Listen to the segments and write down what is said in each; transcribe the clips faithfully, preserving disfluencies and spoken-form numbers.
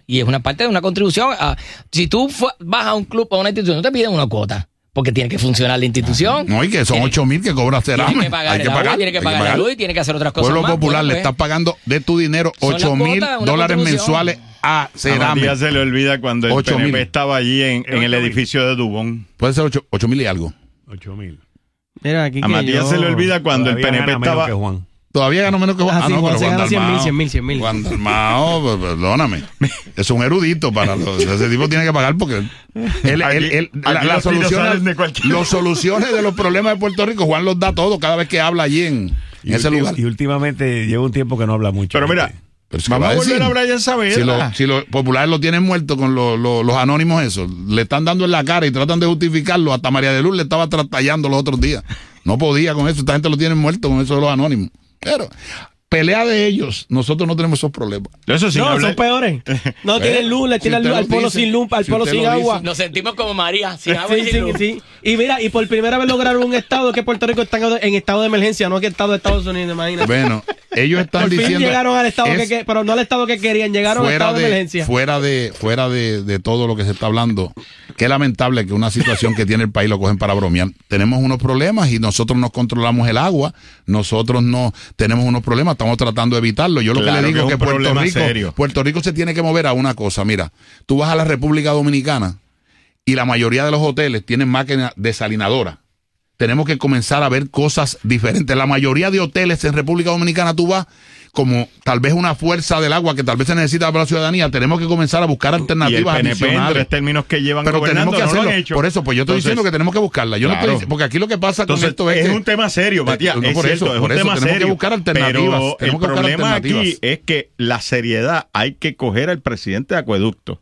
Y es una parte de una contribución. A, si tú fu- vas a un club o a una institución, no te piden una cuota. Porque tiene que funcionar la institución. No, y que son ocho mil que cobra Cerame. Tiene que pagar el agua, tiene que pagar la luz y tiene que hacer otras cosas Pueblo más. Popular Bueno, le pues, está pagando de tu dinero ocho mil dólares mensuales a Cerame. A Matías se le olvida cuando el ocho P N P mil. estaba allí en, en el edificio de Dubón. Puede ser ocho mil y algo. ocho mil. Mira, aquí A que Matías yo- se le olvida cuando el Todavía P N P gana menos estaba... que Juan. Todavía ganó menos que Juan. Ah, sí, Juan se gana cien mil, cien mil, cien mil. Juan Dalmao, pues, perdóname. Es un erudito para los, ese tipo tiene que pagar porque él, Aquí- él, él- la- aquí las los tiros soluciones, salen de cualquier- los soluciones de los problemas de Puerto Rico, Juan los da todo cada vez que habla allí en, en Y, ese ulti- lugar. y últimamente lleva un tiempo que no habla mucho. Pero mira, Pero si vamos va a volver decir, a Brian Saavedra. Si, lo- si los populares lo tienen muerto con lo- lo- los anónimos esos, le están dando en la cara y tratan de justificarlo. Hasta María de Luz le estaba tratallando los otros días. No podía con eso, esta gente lo tiene muerto con eso de los anónimos. Pero pelea de ellos, nosotros no tenemos esos problemas. Eso sin No, hablar- son peores. No tienen luz, le Si tienen usted luz lo al pueblo dice, sin luz, al si pueblo usted sin lo agua. dice. nos sentimos como María, sin agua y Sí, sin sí, luz. sí. Y mira, y por primera vez lograron un estado que Puerto Rico está en- en estado de emergencia, no que estado de Estados Unidos, imagínate. Bueno, ellos están Por fin diciendo. llegaron al estado es que, que, pero no al estado que querían, llegaron al fuera estado de, de, emergencia. fuera de, fuera de, de todo lo que se está hablando. Qué lamentable que una situación que tiene el país lo cogen para bromear. Tenemos unos problemas y nosotros nos controlamos el agua, nosotros no tenemos unos problemas, estamos tratando de evitarlo. Yo lo Claro que le que digo es es un que Puerto problema Rico, serio. Puerto Rico se tiene que mover a una cosa. Mira, tú vas a la República Dominicana y la mayoría de los hoteles tienen máquinas desalinadoras. Tenemos que comenzar a ver cosas diferentes. La mayoría de hoteles en República Dominicana tú vas como tal vez una fuerza del agua que tal vez se necesita para la ciudadanía. Tenemos que comenzar a buscar y el alternativas P N P en adicionales. tres términos que llevan Pero gobernando tenemos que no lo hacerlo. han hecho. Por eso, pues yo estoy Entonces, diciendo que tenemos que buscarla. Yo no claro. estoy, porque aquí lo que pasa con Entonces, esto es, es que, un tema serio, Matías. no, es por cierto, eso, es por un eso tema tenemos serio. que buscar alternativas. Pero Tenemos el que buscar problema alternativas. aquí es que la seriedad hay que coger al presidente de Acueducto,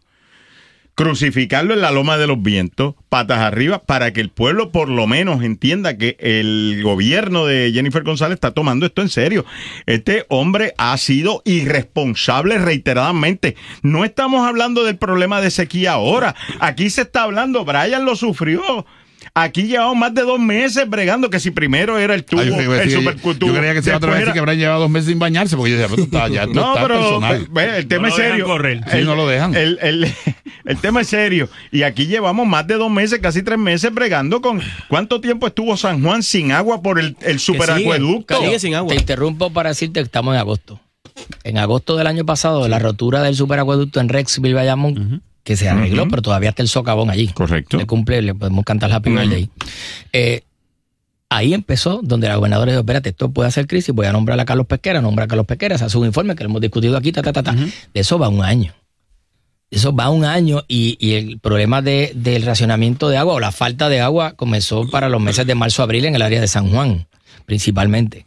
crucificarlo en la loma de los vientos, patas arriba, para que el pueblo por lo menos entienda que el gobierno de Jennifer González está tomando esto en serio. Este hombre ha sido irresponsable reiteradamente. No estamos hablando del problema de sequía ahora. Aquí se está hablando, Brian lo sufrió. Aquí llevamos más de dos meses bregando que si primero era el tubo, Ay, yo, creía- el yo- supercutubo. yo creía que se iba a después decir era- que habrán llevado dos meses sin bañarse, porque yo decía, pero esto está, ya, esto no, está pero personal. ve, el tema No es lo dejan serio. correr. Sí, no lo dejan. El, el- el tema es serio. Y aquí llevamos más de dos meses, casi tres meses, bregando con... ¿Cuánto tiempo estuvo San Juan sin agua por el, el superacueducto? sigue sin agua. Te interrumpo para decirte que estamos en agosto. En agosto del año pasado, la rotura del superacueducto en Rexville, Bayamón, que se arregló, Ujú. pero todavía está el socavón allí. Correcto. Le cumple, le podemos cantar Happy Birthday. Eh, ahí empezó donde la gobernadora dijo, espérate, esto puede hacer crisis, voy a nombrar a Carlos Pesquera, nombra a Carlos Pesquera, se hace un informe que lo hemos discutido aquí, ta, ta, ta, ta. De eso va un año. De eso va un año y, y el problema de, del racionamiento de agua o la falta de agua comenzó para los meses de marzo-abril en el área de San Juan, principalmente.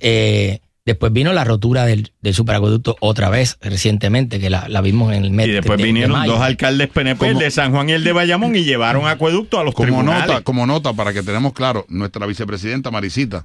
Eh, Después vino la rotura del, del superacueducto otra vez, recientemente, que la, la vimos en el mes Y después de, de vinieron mayo. dos alcaldes P N P, el Como- de San Juan y el de Bayamón, y llevaron acueducto a los Como tribunales. nota, como nota, para que tenemos claro, nuestra vicepresidenta Maricita,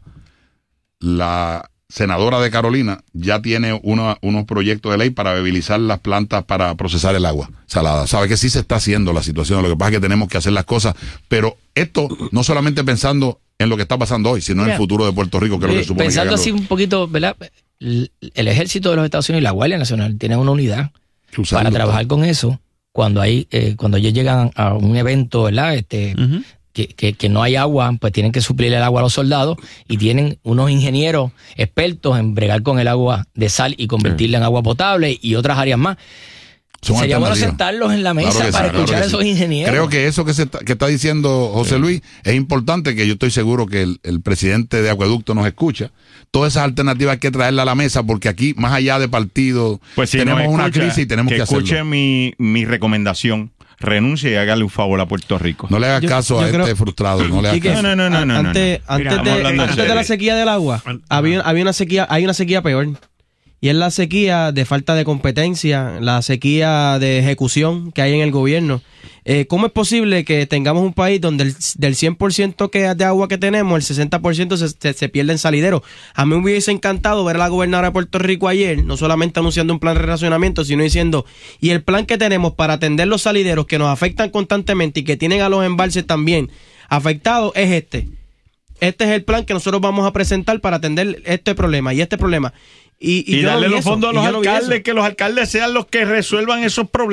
la senadora de Carolina, ya tiene uno- unos proyectos de ley para viabilizar las plantas para procesar el agua salada. Sabe que sí se está haciendo la situación, lo que pasa es que tenemos que hacer las cosas, pero esto no solamente pensando en lo que está pasando hoy, sino en Mira, el futuro de Puerto Rico, que es lo que Eh, supone que Pensando hagan así los- un poquito, ¿verdad? El, el ejército de los Estados Unidos y la Guardia Nacional tienen una unidad que usarlo para trabajar con eso cuando hay eh, cuando ellos llegan a un evento, ¿verdad? Este, Ujú. que, que, que no hay agua, pues tienen que suplir el agua a los soldados y tienen unos ingenieros expertos en bregar con el agua de sal y convertirla en agua potable y otras áreas más. Son Sería bueno alternativas. sentarlos en la mesa Claro que sí, para claro escuchar que a esos sí. ingenieros. Creo que eso que, se está, que está diciendo José Luis es importante, que yo estoy seguro que el, el presidente de Acueducto nos escucha. Todas esas alternativas hay que traerlas a la mesa, porque aquí, más allá de partido, Pues si tenemos nos una escucha, crisis y tenemos que, que hacerlo. escuche mi, mi recomendación. Renuncie y hágale un favor a Puerto Rico. No le hagas Yo- caso yo a creo- este frustrado. No le hagas Quique, caso. No, no, no, no, no, Antes, no. antes, Mira, estamos de, hablando en antes de serio. la sequía del agua, An- había, había una sequía, hay una sequía peor. Y es la sequía de falta de competencia, la sequía de ejecución que hay en el gobierno. Eh, ¿Cómo es posible que tengamos un país donde el, del cien por ciento que, de agua que tenemos, el sesenta por ciento se, se, se pierde en salidero? A mí me hubiese encantado ver a la gobernadora de Puerto Rico ayer, no solamente anunciando un plan de racionamiento, sino diciendo, y el plan que tenemos para atender los salideros que nos afectan constantemente y que tienen a los embalses también afectados es este. Este es el plan que nosotros vamos a presentar para atender este problema y este problema. Y, y Y yo no darle vi los eso, fondos a y los yo no vi alcaldes, eso. que los alcaldes sean los que resuelvan esos problemas.